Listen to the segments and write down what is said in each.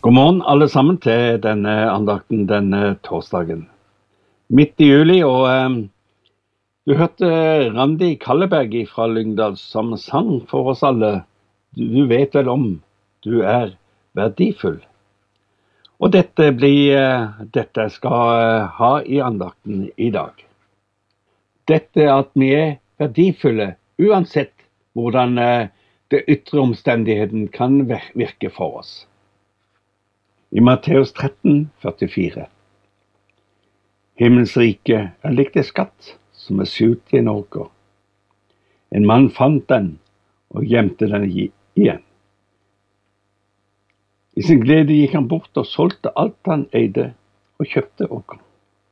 God morgen alle sammen til denne andakten denne torsdagen. Midt i juli, og du hørte Randi Kalleberg fra Lyngdal som sang for oss alle. Du vet vel om, du er verdifull. Og dette jeg skal ha i andakten i dag. Dette at vi er verdifulle, uansett hvordan det ytre omstendigheten kan virke for oss. I Matteus 13, 44. Himmelens rike er likt en skatt som er skjult i en åker. En mann fant den og gjemte den igjen. I sin glede gikk han bort og solgte alt han eide og kjøpte åkeren.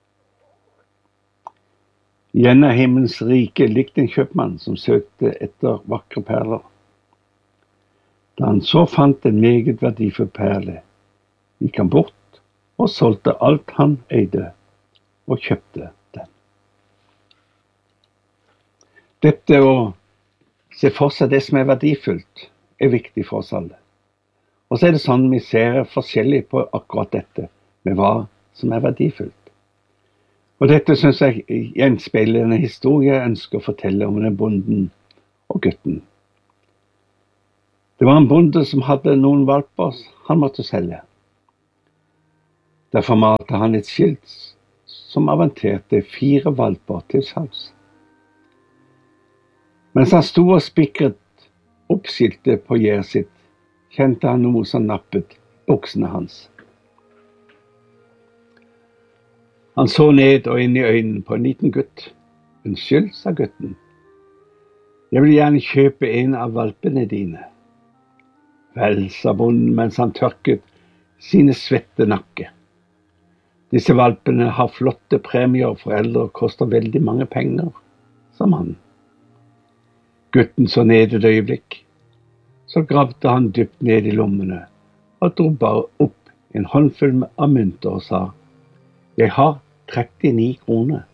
Igjen er himmelens rike likt en kjøpmann som søkte etter vakre perler. Da han så fant en meget verdifull perle, gikk han bort og solgte alt han eide og kjøpte den. Dette å se for seg det som er verdifullt er viktig for oss alle. Og så er det sånn vi ser forskjellig på akkurat dette med hva som er verdifullt. Og dette synes jeg gjenspeiler en historie jeg ønsker å fortelle om den bonden og gutten. Det var en bonde som hadde noen valper han måtte selge. Derfor malte han et skilt som avanterte 4 valper til salgs. Mens han sto og spikret opp skiltet på gjerdet sitt, kjente han noe som nappet buksene hans. Han så ned og inn i øynene på en liten gutt. «Unnskyld», sa gutten. «Jeg vil gjerne kjøpe en av valpene dine.» «Vel», sa bonden mens han tørket sine svette nakke. «Disse valpene har flotte premier og foreldre og koster veldig mange penger», sa mannen. Gutten så ned et øyeblikk. Så gravde han dypt ned i lommene og dro bare opp en håndfull av mynter og sa, «Jeg har 39 kroner.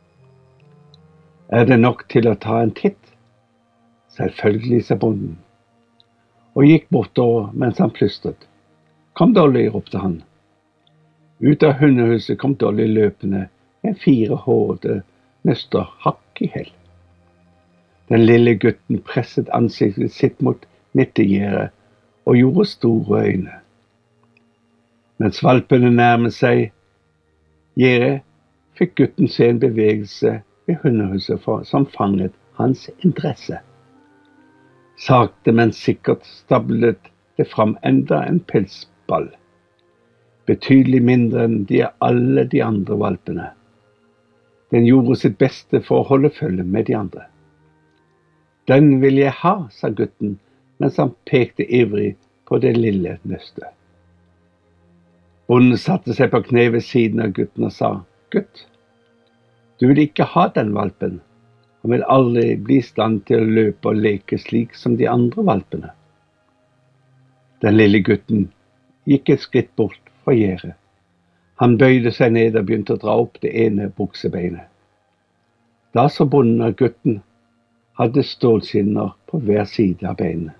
Er det nok til å ta en titt?» «Selvfølgelig», sa bonden, og gikk bortover mens han plystret. «Kom, Dolly», ropte han. Ut av hundehuset kom Dolly løpende med 4 hårete nøster hakk i hæl. Den lille gutten presset ansiktet sitt mot nyttegjerdet og gjorde store øyne. Mens valpene nærmet seg gjerdet, fikk gutten se en bevegelse ved hundehuset som fanget hans interesse. Sakte, men sikkert stablet det fram enda en pelsball. Betydelig mindre enn alle de andre valpene. Den gjorde sitt beste for å holde følge med de andre. «Den vil jeg ha», sa gutten, mens han pekte ivrig på det lille nøstet. Bonden satte seg på kne ved siden av gutten og sa, «Gutt, du vil ikke ha den valpen. Han vil aldri bli i stand til å løpe og leke slik som de andre valpene.» Den lille gutten gikk et skritt bort fra gjerdet. Han bøyde seg ned og begynte å dra opp det ene buksebeinet. Da så bonden at gutten hadde stålskinner på hver side av beinet,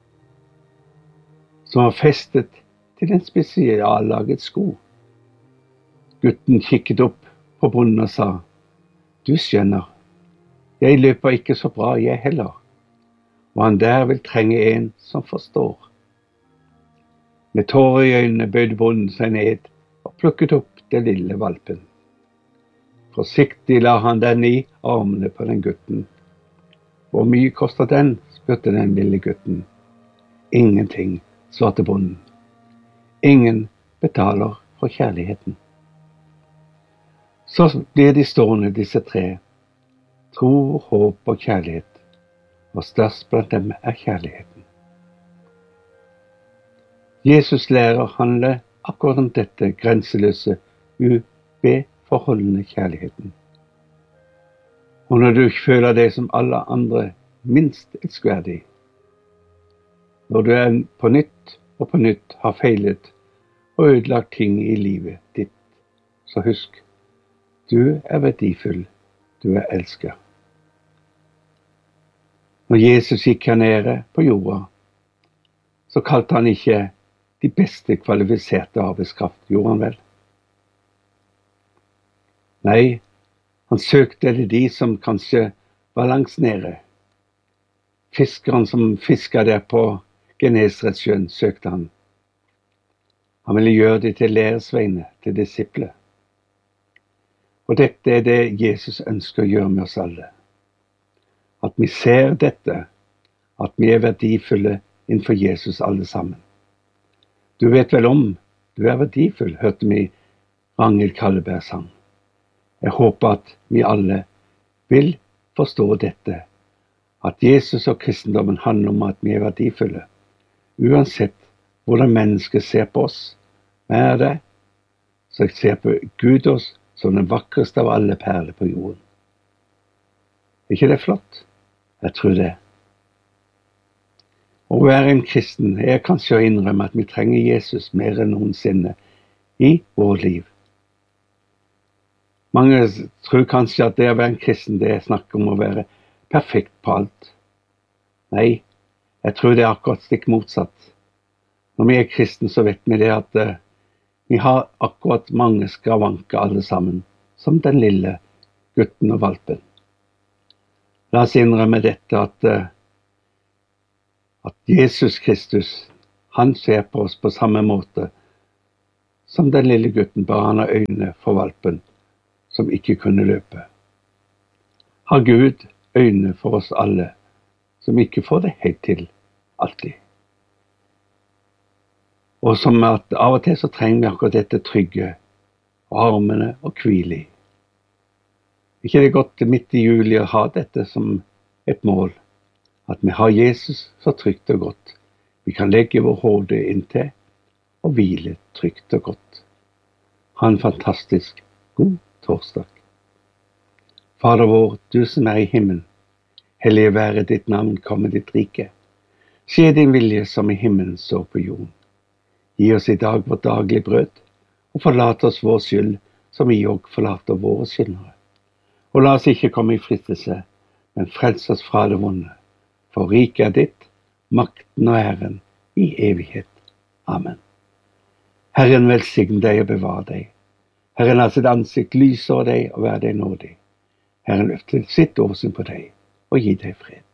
som var festet til en spesiallaget sko. Gutten kikket opp på bonden og sa, «Du skjønner, jeg løper ikke så bra jeg heller, og han der vil trenge en som forstår.» Med tårer i øynene bøyde bonden seg ned og plukket opp den lille valpen. Forsiktig la han den i armene på den gutten. «Hvor mye koster den?» spurte den lille gutten. «Ingenting», svarte bonden. «Ingen betaler for kjærligheten.» Så blir de stående, disse 3. Tro, håp og kjærlighet, og størst blant dem er kjærligheten. Jesus lærer handle akkurat om dette grenseløse, ubeforholdende kjærligheten. Og når du føler deg som alle andre minst elskverdig, når du på nytt og på nytt har feilet og ødelagt ting i livet ditt, så husk, du er verdifull, du er elsket. Når Jesus gikk her nede på jorda, så kalte han ikke de beste kvalifiserte arbeidskraft, gjorde han vel? Nei, han søkte etter de som kanskje var langs nede. Fiskeren som fisket der på Genesaretsjøen søkte han. Han ville gjøre det til læresveine, til disipler. Og dette er det Jesus ønsker å gjøre med oss alle. At vi ser dette, at vi er verdifulle innenfor Jesus alle sammen. Du vet vel om du er verdifull, hørte vi Ragnhild Kalleberg sang. Jeg håper at vi alle vil forstå dette, at Jesus og kristendommen handler om at vi er verdifulle, uansett hvordan mennesker ser på oss. Hva er det? Så jeg ser på Gud oss som den vakreste av alle perler på jorden. Er ikke det flott? Jeg tror det. Å være en kristen er kanskje å innrømme at vi trenger Jesus mer enn noensinne i vårt liv. Mange tror kanskje at det å være en kristen, det er snakk om å være perfekt på alt. Nei, jeg tror det er akkurat stikk motsatt. Når vi er kristen, så vet vi det at vi har akkurat mange skavanker alle sammen, som den lille gutten og valpen. La oss innrømme dette at Jesus Kristus, han ser på oss på samme måte som den lille gutten, bare han har øyne for valpen som ikke kunne løpe. Har Gud øyne for oss alle som ikke får det helt til alltid? Og som at av og til så trenger vi akkurat dette trygge, armene og hvile i. Ikke det godt midt i juli å ha dette som et mål, at vi har Jesus så trygt og godt. Vi kan legge vår hode inntil og hvile trygt og godt. Ha en fantastisk god torsdag. Fader vår, du som er i himmelen, hellige være ditt navn, komme ditt rike. Skje din vilje som i himmelen så på jorden. Gi oss i dag vårt daglige brød, og forlat oss vår skyld, som vi også forlater våre skyldnere. Og la oss ikke komme i fristelse, men frels oss fra det vonde. For riket er ditt, makten og æren i evighet. Amen. Herren velsigne deg og bevare deg. Herren la sitt ansikt lyse over deg og være deg nådig. Herren løfter sitt åsyn på deg og gi deg fred.